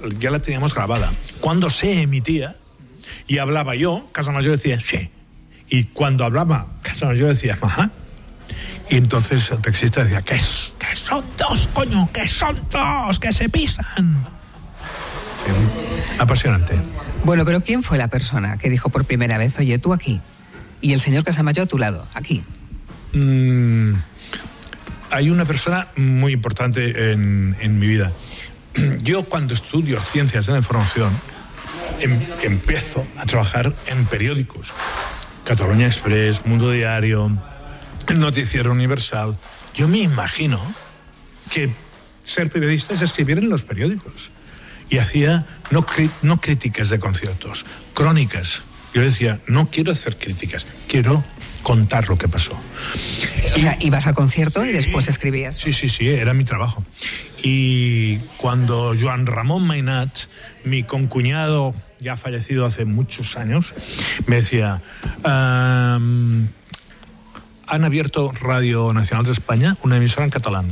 ya la teníamos grabada. Cuando se emitía y hablaba yo, Casamayor decía sí. Y cuando hablaba Casamayor decía ajá. Y entonces el taxista decía que son dos, coño, que son dos, que se pisan. Apasionante. Bueno, pero ¿quién fue la persona que dijo por primera vez, oye, tú aquí, y el señor Casamayor a tu lado, aquí? Hay una persona muy importante en mi vida. Yo cuando estudio ciencias de la información empiezo a trabajar en periódicos. Catalunya Express, Mundo Diario, El Noticiero Universal. Yo me imagino que ser periodista es escribir en los periódicos. Y hacía no críticas de conciertos, crónicas. Yo decía, no quiero hacer críticas, quiero contar lo que pasó. O sea, ibas al concierto y después escribías. Sí, era mi trabajo. Y cuando Joan Ramon Mainat, mi concuñado, ya fallecido hace muchos años, me decía, han abierto Radio Nacional de España, una emisora en catalán.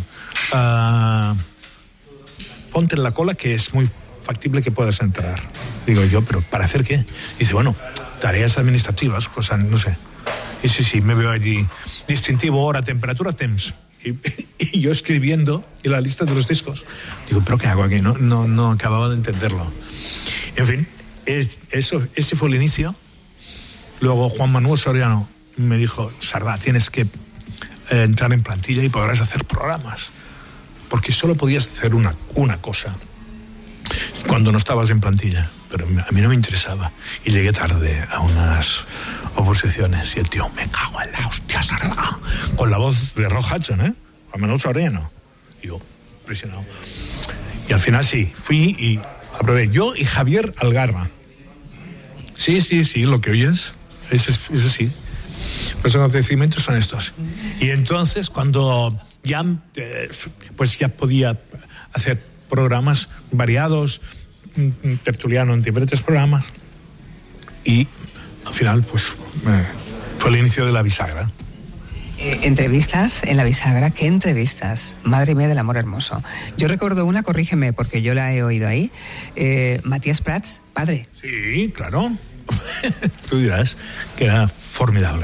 Ponte en la cola que es muy factible que puedas entrar. Digo yo, ¿pero para hacer qué? Dice, bueno, tareas administrativas, cosas, no sé. Y sí, me veo allí. Distintivo, hora, temperatura, temps. Y yo escribiendo en la lista de los discos. Digo, ¿pero qué hago aquí? No acababa de entenderlo. En fin, ese fue el inicio. Luego Juan Manuel Soriano me dijo, Sardá, tienes que entrar en plantilla y podrás hacer programas. Porque solo podías hacer una cosa cuando no estabas en plantilla. Pero a mí no me interesaba. Y llegué tarde a unas oposiciones y el tío, me cago en la hostia, Sardá, con la voz de Rock Hudson, Juan Manuel Soriano. Y yo, impresionado. Y al final sí, fui y aprobé. Yo y Javier Algarra. Sí, lo que oyes, ese sí. Los acontecimientos son estos. Y entonces, cuando ya podía hacer programas variados, tertuliano en diferentes programas, y al final fue el inicio de La Bisagra. Entrevistas en La Bisagra, ¿qué entrevistas? Madre mía del amor hermoso. Yo recuerdo una, corrígeme porque yo la he oído ahí, Matías Prats, padre. Sí, claro. Tú dirás que era formidable.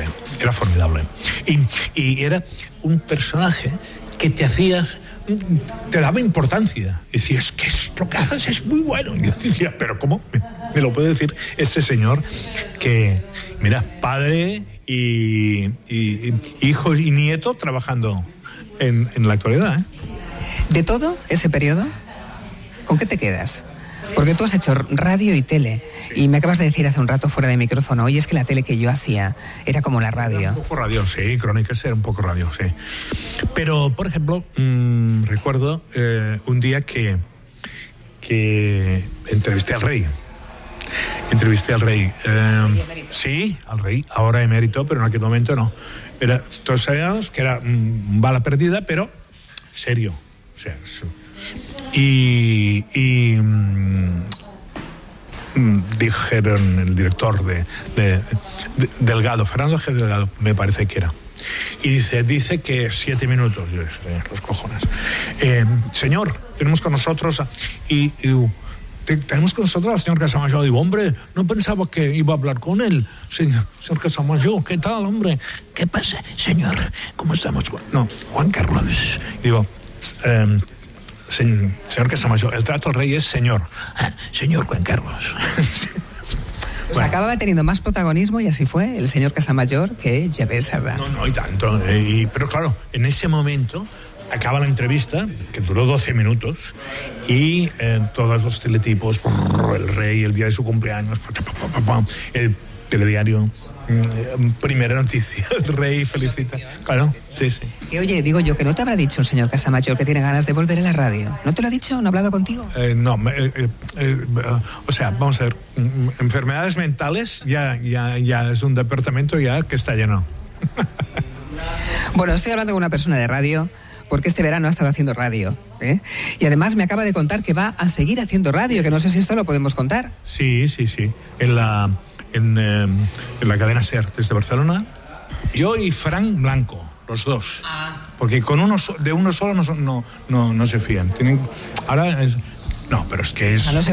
Y era un personaje que te daba importancia. Y decías, que lo que haces es muy bueno. Y yo decía, pero ¿cómo? Me lo puede decir este señor que, mira, padre y hijo y nieto trabajando en la actualidad. ¿De todo ese periodo? ¿Con qué te quedas? Porque tú has hecho radio y tele, y me acabas de decir hace un rato fuera de micrófono, oye, es que la tele que yo hacía era como la radio. Era un poco radio, sí, Crónicas era un poco radio, sí. Pero, por ejemplo, recuerdo un día que entrevisté al rey. Sí, al rey, ahora emérito, pero en aquel momento no. Todos sabíamos que era bala perdida, pero serio, o sea, y dijeron el director de Delgado, Fernando G. Delgado, me parece que era, y dice que 7 minutos. Yo dije, los cojones. Señor, tenemos con nosotros tenemos con nosotros al señor Casamayor. Digo, hombre, no pensaba que iba a hablar con él. Señor Casamayor, ¿qué tal, hombre? ¿Qué pasa, señor? ¿Cómo estamos? No, Juan Carlos. Digo, señor Casamayor, el trato al rey es señor. Señor Juan Carlos. Pues acababa teniendo más protagonismo, y así fue, el señor Casamayor, que Javier Sardá. No, y tanto. Pero claro, en ese momento acaba la entrevista, que duró 12 minutos, y todos los teletipos, el rey, el día de su cumpleaños, el telediario, primera noticia, el rey felicita. Claro, sí. Y oye, digo yo, que no te habrá dicho el señor Casamayor que tiene ganas de volver a la radio. ¿No te lo ha dicho? ¿No ha hablado contigo? No, o sea, vamos a ver, enfermedades mentales ya es un departamento ya que está lleno. Bueno, estoy hablando con una persona de radio, porque este verano ha estado haciendo radio, y además me acaba de contar que va a seguir haciendo radio, que no sé si esto lo podemos contar. Sí, en la cadena SER desde Barcelona, yo y Frank Blanco, los dos, porque con de uno solo no se fían. No, pero es que es... No se